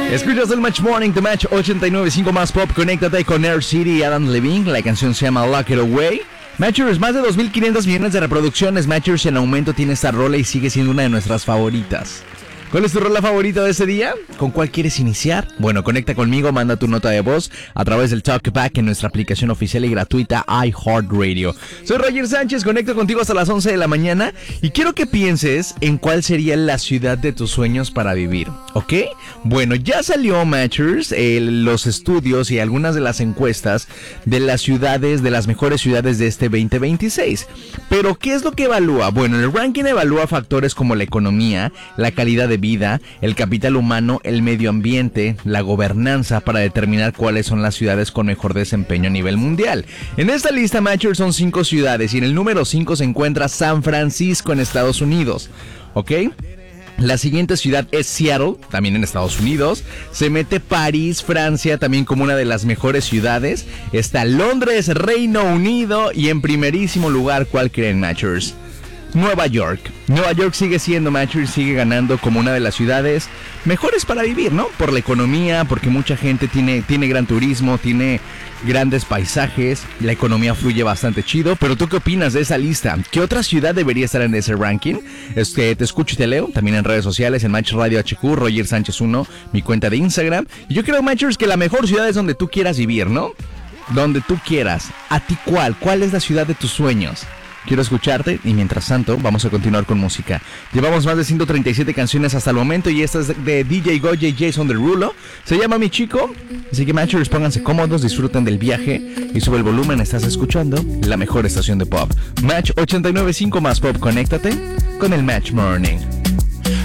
Escuchas el Match Morning, The Match 89.5 más pop. Conéctate con Air City y Adam Levine. La canción se llama Lock It Away. Matchers, más de 2.500 millones de reproducciones. Matchers en aumento tiene esta rola y sigue siendo una de nuestras favoritas. ¿Cuál es tu rola favorita de ese día? ¿Con cuál quieres iniciar? Bueno, conecta conmigo, manda tu nota de voz a través del Talkback en nuestra aplicación oficial y gratuita iHeartRadio. Soy Roger Sánchez, conecto contigo hasta las 11 de la mañana y quiero que pienses en cuál sería la ciudad de tus sueños para vivir, ¿ok? Bueno, ya salió, Matchers, los estudios y algunas de las encuestas de las ciudades, de las mejores ciudades de este 2026. Pero, ¿qué es lo que evalúa? Bueno, el ranking evalúa factores como la economía, la calidad de vida, el capital humano, el medio ambiente, la gobernanza para determinar cuáles son las ciudades con mejor desempeño a nivel mundial. En esta lista, Matchers, son 5 ciudades y en el número 5 se encuentra San Francisco en Estados Unidos, ¿ok? La siguiente ciudad es Seattle, también en Estados Unidos. Se mete París, Francia, también como una de las mejores ciudades. Está Londres, Reino Unido y en primerísimo lugar, ¿cuál creen, Matchers? Nueva York. Nueva York sigue siendo, Matchers, sigue ganando como una de las ciudades mejores para vivir, ¿no? Por la economía, porque mucha gente tiene gran turismo, tiene grandes paisajes, la economía fluye bastante chido. Pero ¿tú qué opinas de esa lista? ¿Qué otra ciudad debería estar en ese ranking? Te escucho y te leo, también en redes sociales, en Match Radio HQ, Roger Sánchez 1, mi cuenta de Instagram. Y yo creo, Matchers, que la mejor ciudad es donde tú quieras vivir, ¿no? Donde tú quieras. ¿A ti cuál? ¿Cuál es la ciudad de tus sueños? Quiero escucharte y mientras tanto vamos a continuar con música. Llevamos más de 137 canciones hasta el momento y esta es de DJ Goye y Jason Derulo. Se llama Mi Chico. Así que, Matchers, pónganse cómodos, disfruten del viaje y sube el volumen. Estás escuchando la mejor estación de pop. Match 89.5 más pop. Conéctate con el Match Morning.